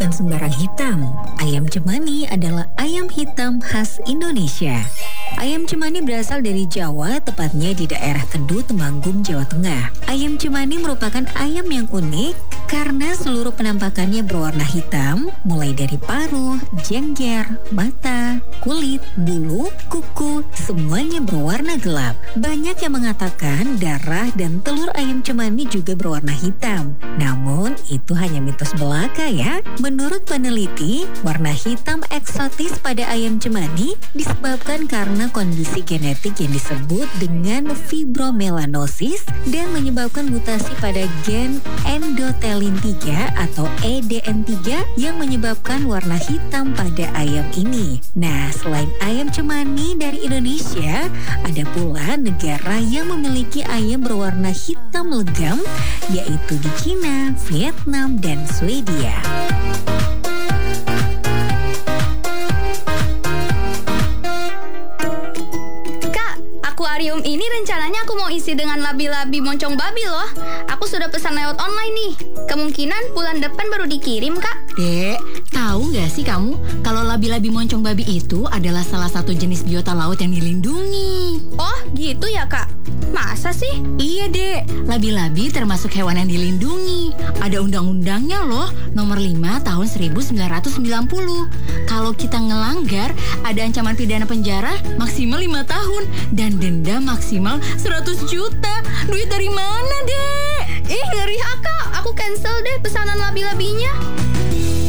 bukan sembarang hitam. Ayam cemani adalah ayam hitam khas Indonesia. Ayam cemani berasal dari Jawa, tepatnya di daerah Kedu, Temanggung, Jawa Tengah. Ayam cemani merupakan ayam yang unik karena seluruh penampakannya berwarna hitam, mulai dari paruh, jengger, mata, kulit, bulu, kuku, semuanya berwarna gelap. Banyak yang mengatakan darah dan telur ayam cemani juga berwarna hitam. Namun, itu hanya mitos belaka ya. Menurut peneliti, warna hitam eksotis pada ayam cemani disebabkan karena kondisi genetik yang disebut dengan fibromelanosis dan menyebabkan mutasi pada gen endothelin 3 atau EDN3 yang menyebabkan warna hitam pada ayam ini. Nah, selain ayam cemani dari Indonesia, ada pula negara yang memiliki ayam berwarna hitam legam, yaitu di Cina, Vietnam, dan Swedia. Akuarium ini rencananya aku mau isi dengan labi-labi moncong babi loh. Aku sudah pesan lewat online nih. Kemungkinan bulan depan baru dikirim, Kak. Dek, tahu nggak sih kamu kalau labi-labi moncong babi itu adalah salah satu jenis biota laut yang dilindungi? Oh, gitu ya, Kak? Masa sih? Iya, Dek. Labi-labi termasuk hewan yang dilindungi. Ada undang-undangnya loh, nomor 5 tahun 1990. Kalau kita ngelanggar, ada ancaman pidana penjara maksimal 5 tahun dan denda maksimal 100 juta. Duit dari mana, Dek? Ngeri, Kak. Aku cancel deh pesanan labi-labinya.